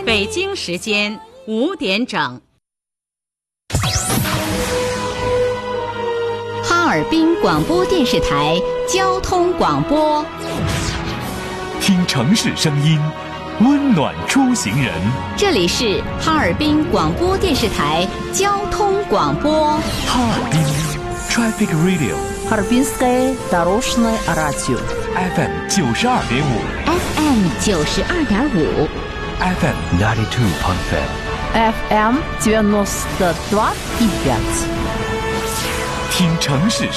北京时间5点整。 哈尔滨广播电视台交通广播， 听城市声音，温暖出行人。 这里是哈尔滨广播电视台交通广播。 哈尔滨 Traffic Radio， Harbinskое дорожное радио FM 92.5， FM 92.5， FM 92.5， FM 92.5。 听城市